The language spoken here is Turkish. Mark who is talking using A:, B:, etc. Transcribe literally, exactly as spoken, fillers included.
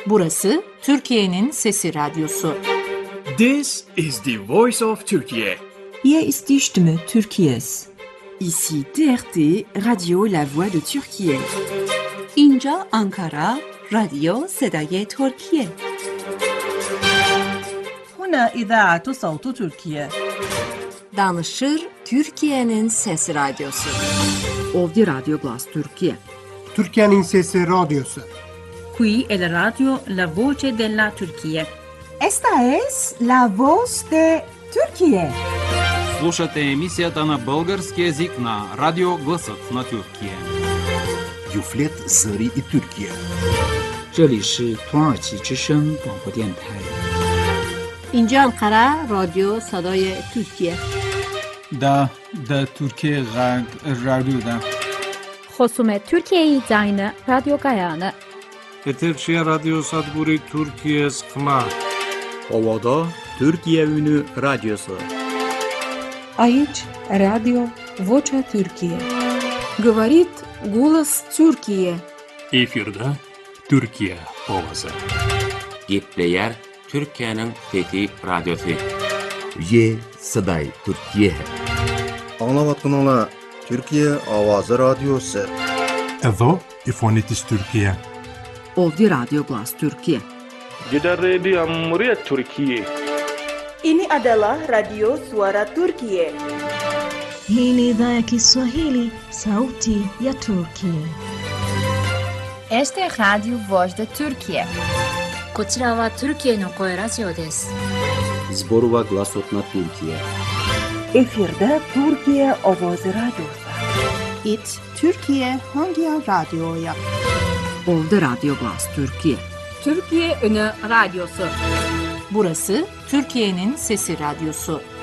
A: Burası Türkiye'nin Sesi Radyosu.
B: This is the voice of Turkey.
C: Hier ist die Stimme Türkiye's.
D: Ici T R T, Radio La Voix de Türkiye.
C: اینجا آنکارا، رادیو صدای ترکیه.
E: هنا إذاعة صوت تركيا.
A: Danışır Türkiye'nin Sesi Radyosu.
D: Ovdje Radio Glas Türkiye.
F: Türkiye'nin Sesi Radyosu.
E: Qui è la radio La Voce della Turchia.
G: Esta es La Voz de Türkiye.
H: Слушате емисията на български език на Радио Гласът на Türkiye.
I: Юфлет Зари и Türkiye.
J: 这里是土耳其之声广播电台。
A: اینجا انقره رادیو صدای ترکیه.
K: دا دا Türkiye Radyo'da.
L: خصوم Türkiye'yi zayne Radyo Gayane.
M: Eterçiye Radyo Sadburi Türkiye Skma.
N: Ovada Türkiye Ünü Radyosu.
O: Aici Radio Vocea Türkiye.
P: Говорит голос Türkiye.
Q: Efirde Türkiye Ovası.
R: Gitleyer Türkiye'nin Fethi Radyosu.
I: Ye Saday Türkiye.
S: Anlavatkanala Türkiye Avazı Radyosu.
T: Evo İfonitis Türkiye.
D: Ovdje Radio Glas Türkiye.
M: Gider Radio Cumhuriyet Türkiye.
U: Ini adalah Radio Suara Turkiye.
V: Hii ni idhaa ya Kiswahili, Sauti ya Turkiye.
W: Este es Radio Voz de Türkiye.
X: こちらは Türkiyeの声ラジオです。
N: Zborova Glasotna Türkiye.
U: Efirde Türkiye Ovozi Radyosu.
Y: It Türkiye Hangi Radyo'ya?
D: Ovdje Radio Glas Türkiye.
A: Türkiye Ünü Radyosu. Burası Türkiye'nin Sesi Radyosu.